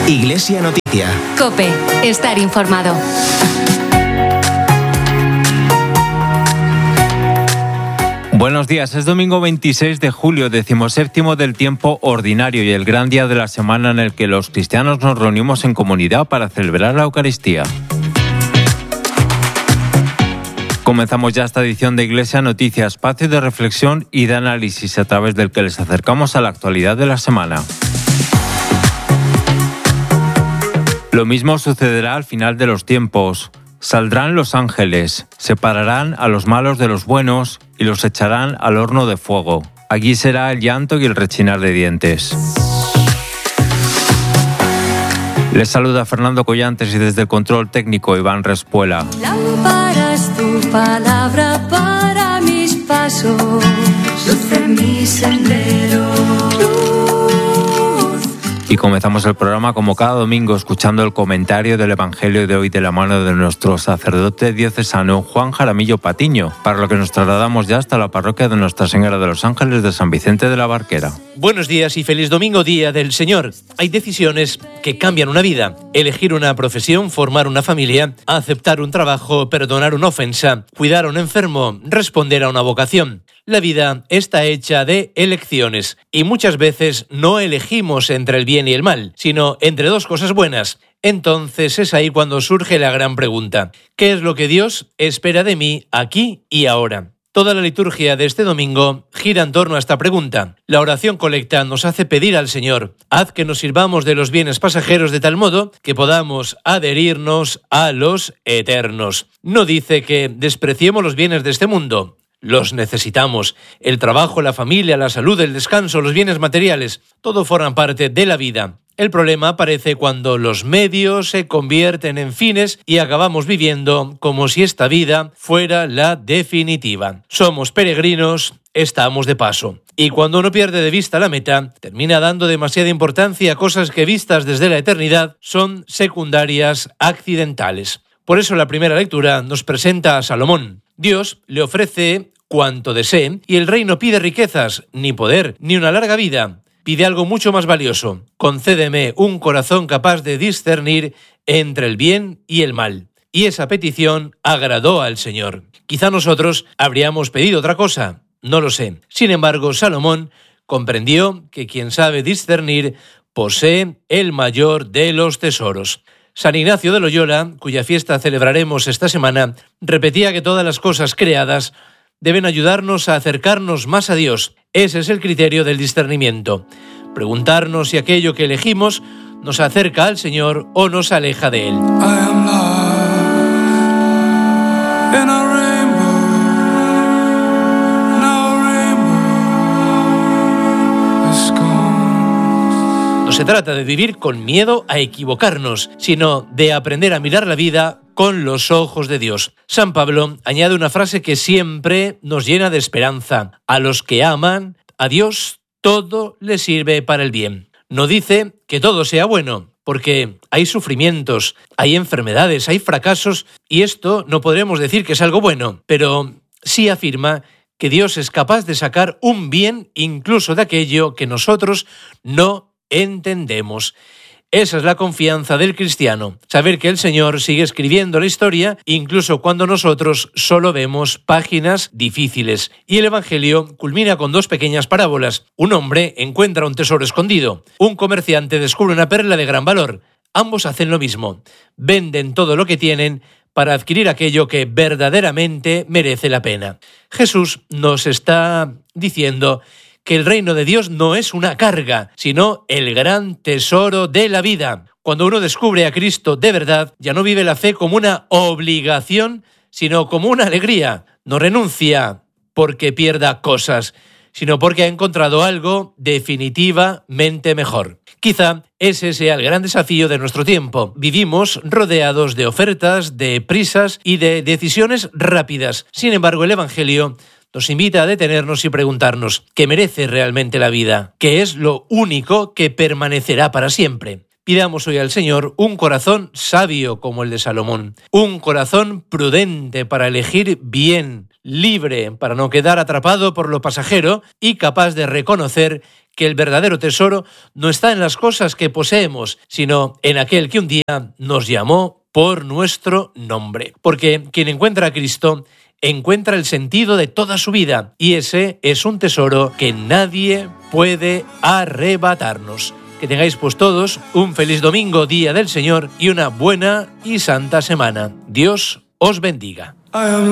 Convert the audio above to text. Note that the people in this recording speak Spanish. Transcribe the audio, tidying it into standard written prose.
Iglesia Noticia. COPE. Estar informado. Buenos días, es domingo 26 de julio, 17º del tiempo ordinario y el gran día de la semana en el que los cristianos nos reunimos en comunidad para celebrar la Eucaristía. Comenzamos ya esta edición de Iglesia Noticia, espacio de reflexión y de análisis a través del que les acercamos a la actualidad de la semana. Lo mismo sucederá al final de los tiempos. Saldrán los ángeles, separarán a los malos de los buenos y los echarán al horno de fuego. Allí será el llanto y el rechinar de dientes. Les saluda Fernando Collantes y desde el control técnico Iván Respuela. Lámpara es tu palabra para mis pasos, luz en mi sendero. Y comenzamos el programa como cada domingo escuchando el comentario del Evangelio de hoy de la mano de nuestro sacerdote diocesano Juan Jaramillo Patiño, para lo que nos trasladamos ya hasta la parroquia de Nuestra Señora de los Ángeles de San Vicente de la Barquera. Buenos días y feliz domingo, día del Señor. Hay decisiones que cambian una vida. Elegir una profesión, formar una familia, aceptar un trabajo, perdonar una ofensa, cuidar a un enfermo, responder a una vocación. La vida está hecha de elecciones y muchas veces no elegimos entre el bien y el mal, sino entre dos cosas buenas. Entonces es ahí cuando surge la gran pregunta: ¿qué es lo que Dios espera de mí aquí y ahora? Toda la liturgia de este domingo gira en torno a esta pregunta. La oración colecta nos hace pedir al Señor: haz que nos sirvamos de los bienes pasajeros de tal modo que podamos adherirnos a los eternos. No dice que despreciemos los bienes de este mundo. Los necesitamos. El trabajo, la familia, la salud, el descanso, los bienes materiales, todo forman parte de la vida. El problema aparece cuando los medios se convierten en fines y acabamos viviendo como si esta vida fuera la definitiva. Somos peregrinos, estamos de paso. Y cuando uno pierde de vista la meta, termina dando demasiada importancia a cosas que vistas desde la eternidad son secundarias, accidentales. Por eso la primera lectura nos presenta a Salomón. Dios le ofrece cuanto desee y el rey no pide riquezas, ni poder, ni una larga vida. Pide algo mucho más valioso: concédeme un corazón capaz de discernir entre el bien y el mal. Y esa petición agradó al Señor. Quizá nosotros habríamos pedido otra cosa, no lo sé. Sin embargo, Salomón comprendió que quien sabe discernir posee el mayor de los tesoros. San Ignacio de Loyola, cuya fiesta celebraremos esta semana, repetía que todas las cosas creadas deben ayudarnos a acercarnos más a Dios. Ese es el criterio del discernimiento. Preguntarnos si aquello que elegimos nos acerca al Señor o nos aleja de Él. No se trata de vivir con miedo a equivocarnos, sino de aprender a mirar la vida con los ojos de Dios. San Pablo añade una frase que siempre nos llena de esperanza: a los que aman a Dios todo les sirve para el bien. No dice que todo sea bueno, porque hay sufrimientos, hay enfermedades, hay fracasos, y esto no podremos decir que es algo bueno, pero sí afirma que Dios es capaz de sacar un bien incluso de aquello que nosotros no entendemos. Esa es la confianza del cristiano, saber que el Señor sigue escribiendo la historia incluso cuando nosotros solo vemos páginas difíciles. Y el Evangelio culmina con dos pequeñas parábolas. Un hombre encuentra un tesoro escondido. Un comerciante descubre una perla de gran valor. Ambos hacen lo mismo. Venden todo lo que tienen para adquirir aquello que verdaderamente merece la pena. Jesús nos está diciendo que el reino de Dios no es una carga, sino el gran tesoro de la vida. Cuando uno descubre a Cristo de verdad, ya no vive la fe como una obligación, sino como una alegría. No renuncia porque pierda cosas, sino porque ha encontrado algo definitivamente mejor. Quizá ese sea el gran desafío de nuestro tiempo. Vivimos rodeados de ofertas, de prisas y de decisiones rápidas. Sin embargo, el Evangelio nos invita a detenernos y preguntarnos: ¿qué merece realmente la vida? ¿Qué es lo único que permanecerá para siempre? Pidamos hoy al Señor un corazón sabio como el de Salomón, un corazón prudente para elegir bien, libre para no quedar atrapado por lo pasajero y capaz de reconocer que el verdadero tesoro no está en las cosas que poseemos, sino en aquel que un día nos llamó por nuestro nombre. Porque quien encuentra a Cristo encuentra el sentido de toda su vida, y ese es un tesoro que nadie puede arrebatarnos. Que tengáis pues todos un feliz domingo, Día del Señor, y una buena y santa semana. Dios os bendiga.